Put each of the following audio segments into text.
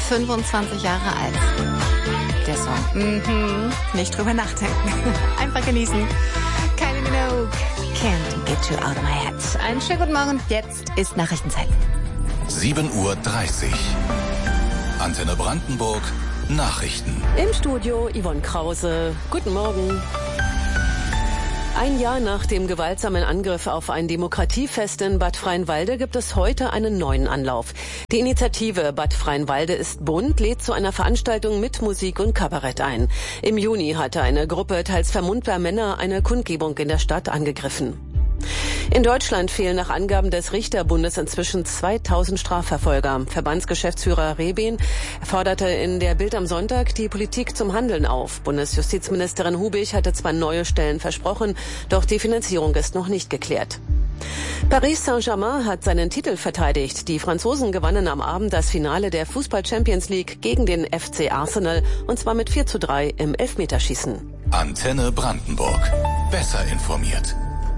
25 Jahre alt. Der Song. Nicht drüber nachdenken. Einfach genießen. Kylie Minogue, Can't Get You Out of My Head. Einen schönen guten Morgen. Jetzt ist Nachrichtenzeit. 7:30 Uhr. Antenne Brandenburg. Nachrichten. Im Studio Yvonne Krause. Guten Morgen. Ein Jahr nach dem gewaltsamen Angriff auf ein Demokratiefest in Bad Freienwalde gibt es heute einen neuen Anlauf. Die Initiative Bad Freienwalde ist bunt lädt zu einer Veranstaltung mit Musik und Kabarett ein. Im Juni hatte eine Gruppe teils vermummter Männer eine Kundgebung in der Stadt angegriffen. In Deutschland fehlen nach Angaben des Richterbundes inzwischen 2000 Strafverfolger. Verbandsgeschäftsführer Rehben forderte in der Bild am Sonntag die Politik zum Handeln auf. Bundesjustizministerin Hubig hatte zwar neue Stellen versprochen, doch die Finanzierung ist noch nicht geklärt. Paris Saint-Germain hat seinen Titel verteidigt. Die Franzosen gewannen am Abend das Finale der Fußball-Champions League gegen den FC Arsenal, und zwar mit 4:3 im Elfmeterschießen. Antenne Brandenburg. Besser informiert.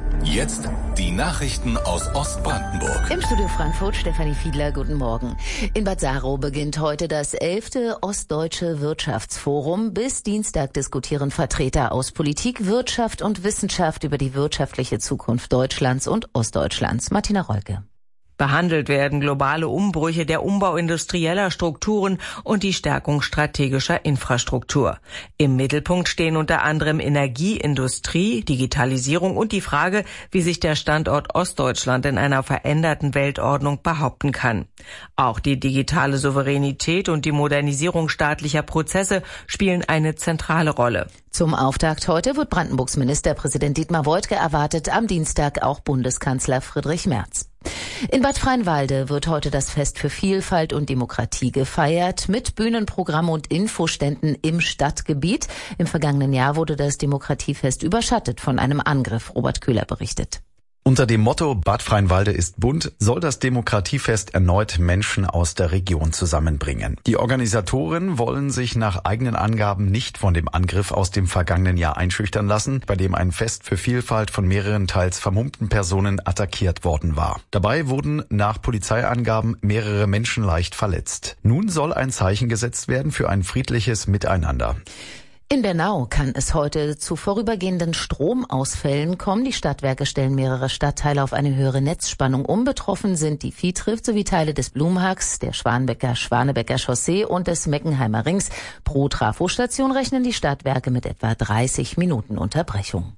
Jetzt die Nachrichten aus Ostbrandenburg. Im Studio Frankfurt Stefanie Fiedler, guten Morgen. In Bad Saarow beginnt heute das 11. Ostdeutsche Wirtschaftsforum. Bis Dienstag diskutieren Vertreter aus Politik, Wirtschaft und Wissenschaft über die wirtschaftliche Zukunft Deutschlands und Ostdeutschlands. Martina Rolke. Behandelt werden globale Umbrüche der Umbau industrieller Strukturen und die Stärkung strategischer Infrastruktur. Im Mittelpunkt stehen unter anderem Energie, Industrie, Digitalisierung und die Frage, wie sich der Standort Ostdeutschland in einer veränderten Weltordnung behaupten kann. Auch die digitale Souveränität und die Modernisierung staatlicher Prozesse spielen eine zentrale Rolle. Zum Auftakt heute wird Brandenburgs Ministerpräsident Dietmar Woidke erwartet, am Dienstag auch Bundeskanzler Friedrich Merz. In Bad Freienwalde wird heute das Fest für Vielfalt und Demokratie gefeiert, mit Bühnenprogramm und Infoständen im Stadtgebiet. Im vergangenen Jahr wurde das Demokratiefest überschattet von einem Angriff, Robert Köhler berichtet. Unter dem Motto Bad Freienwalde ist bunt soll das Demokratiefest erneut Menschen aus der Region zusammenbringen. Die Organisatoren wollen sich nach eigenen Angaben nicht von dem Angriff aus dem vergangenen Jahr einschüchtern lassen, bei dem ein Fest für Vielfalt von mehreren teils vermummten Personen attackiert worden war. Dabei wurden nach Polizeiangaben mehrere Menschen leicht verletzt. Nun soll ein Zeichen gesetzt werden für ein friedliches Miteinander. In Bernau kann es heute zu vorübergehenden Stromausfällen kommen. Die Stadtwerke stellen mehrere Stadtteile auf eine höhere Netzspannung um. Betroffen sind die Viehtrift sowie Teile des Blumhacks, der Schwanebecker Chaussee und des Meckenheimer Rings. Pro Trafostation rechnen die Stadtwerke mit etwa 30 Minuten Unterbrechung.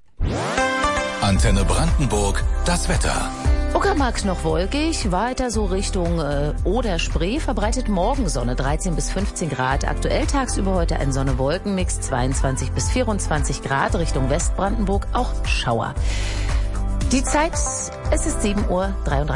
Antenne Brandenburg, das Wetter. Uckermark noch wolkig, weiter so Richtung Oder-Spree, verbreitet Morgensonne 13 bis 15 Grad. Aktuell tagsüber heute ein Sonne-Wolken-Mix 22 bis 24 Grad, Richtung Westbrandenburg auch Schauer. Die Zeit, es ist 7:33 Uhr.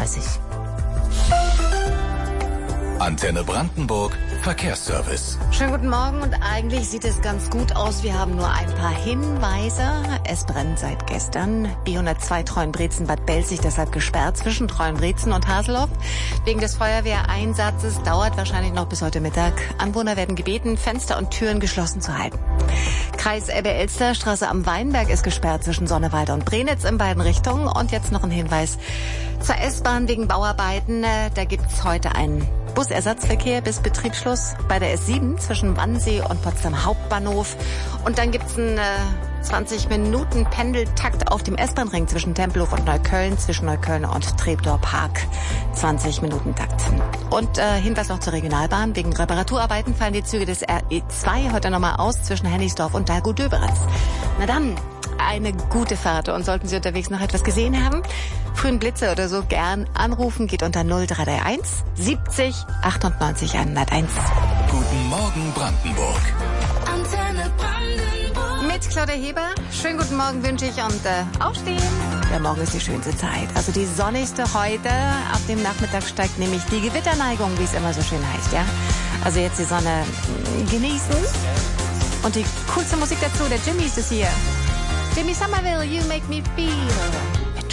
Antenne Brandenburg, Verkehrsservice. Schönen guten Morgen und eigentlich sieht es ganz gut aus. Wir haben nur ein paar Hinweise. Es brennt seit gestern. B102 Treuenbrietzen Bad Belzig deshalb gesperrt zwischen Treuenbrietzen und Haseloff. Wegen des Feuerwehreinsatzes dauert wahrscheinlich noch bis heute Mittag. Anwohner werden gebeten, Fenster und Türen geschlossen zu halten. Kreis Elbe-Elster, Straße am Weinberg ist gesperrt zwischen Sonnewalde und Brenitz in beiden Richtungen. Und jetzt noch ein Hinweis zur S-Bahn wegen Bauarbeiten. Da gibt's heute einen Busersatzverkehr bis Betriebsschluss bei der S7 zwischen Wannsee und Potsdam Hauptbahnhof. Und dann gibt's einen 20-Minuten-Pendeltakt auf dem S-Bahn-Ring zwischen Tempelhof und Neukölln, zwischen Neukölln und Treptower Park. 20-Minuten-Takt. Und Hinweis noch zur Regionalbahn. Wegen Reparaturarbeiten fallen die Züge des RE2 heute nochmal aus zwischen Hennigsdorf und Dahlgut-Döberitz. Na dann, eine gute Fahrt. Und sollten Sie unterwegs noch etwas gesehen haben, frühen Blitze oder so, gern anrufen, geht unter 0331 70 98 101. Guten Morgen Brandenburg. Antenne Brandenburg. Mit Claudia Heber. Schönen guten Morgen wünsche ich und aufstehen. Der Morgen ist die schönste Zeit. Also die sonnigste heute. Ab dem Nachmittag steigt nämlich die Gewitterneigung, wie es immer so schön heißt, ja. Also jetzt die Sonne genießen. Und die coolste Musik dazu, der Jimmy ist es hier. Jimmy Somerville, You Make Me Feel.